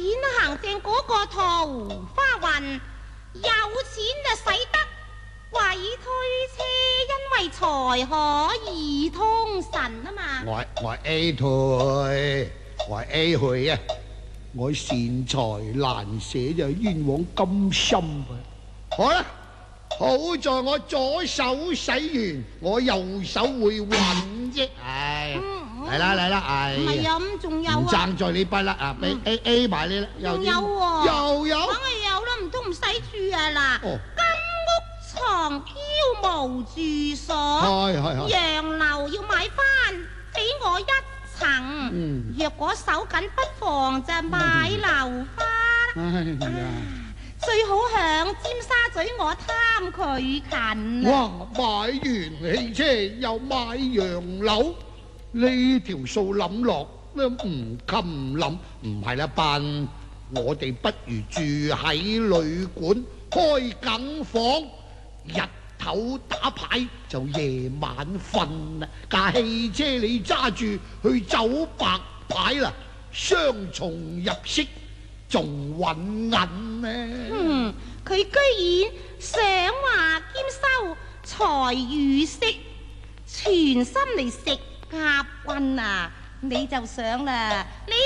行正嗰個桃花運，有錢就使得鬼推車，因為財可以通神啊嘛。 我 A 退，我 A 去啊！我善財難捨就冤枉甘心啊！好啦，好在我左手洗完，我右手會運啫。唉，嚟啦嚟啦，唉， 唔係啊，咁仲有啊， 唔爭在你筆啦啊！俾 A 埋你啦， 仲有喎， 又有， 梗係有啦，唔通唔使住啊嗱。 哦， 金屋藏嬌無住所， 係洋樓要買翻俾我一層。若果手緊不妨就買樓花。 哎呀！ 最好響尖沙咀，我貪佢近啊！ 哇！買完汽車又買洋樓，呢條數諗落都唔襟諗，唔係啦笨，我哋不如住喺旅館開緊房，日頭打牌就夜晚瞓啦。架汽車你揸住去走白牌啦，雙重入息仲穩銀呢。 佢居然想話兼收財與色，全心嚟食甲棍啊！你就想啦，你